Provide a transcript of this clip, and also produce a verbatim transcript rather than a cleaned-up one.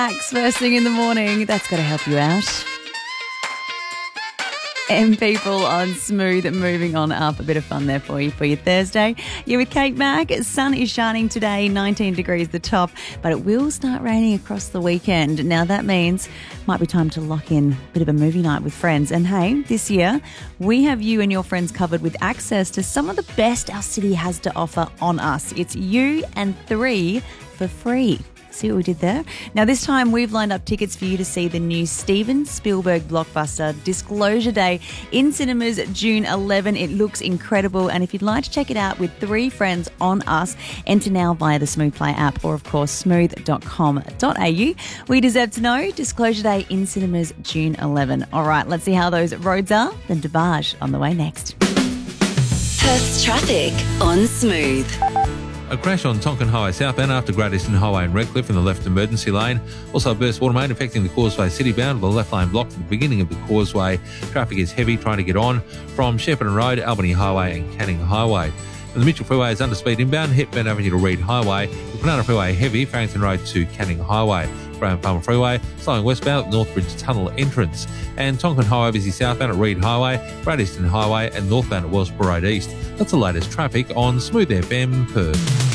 Max, first thing in the morning. That's got to help you out. And people on Smooth, moving on up. A bit of fun there for you for your Thursday. You're with Kate Mac. Sun is shining today, nineteen degrees the top, but it will start raining across the weekend. Now that means it might be time to lock in a bit of a movie night with friends. And hey, this year we have you and your friends covered with access to some of the best our city has to offer on us. It's you and three for free. See what we did there? Now, this time we've lined up tickets for you to see the new Steven Spielberg blockbuster Disclosure Day in cinemas June eleventh. It looks incredible. And if you'd like to check it out with three friends on us, enter now via the Smooth Play app or, of course, smooth dot com dot a u. We deserve to know. Disclosure Day in cinemas June eleventh. All right, let's see how those roads are. Then DeBarge on the way next. Perth's traffic on Smooth. A crash on Tonkin Highway southbound after Great Eastern Highway in Redcliffe in the left emergency lane. Also a burst water main affecting the Causeway Citybound with the left lane blocked at the beginning of the Causeway. Traffic is heavy trying to get on from Shepparton Road, Albany Highway and Canning Highway. And the Mitchell Freeway is under speed inbound, hit Burn Avenue to Reed Highway. The Kwinana Freeway heavy, Farrington Road to Canning Highway. Graham Palmer Freeway, slowing westbound at Northbridge Tunnel entrance. And Tonkin Highway busy southbound at Reed Highway, Great Eastern Highway and northbound at Wellsborough Road East. That's the latest traffic on Smooth F M Perth.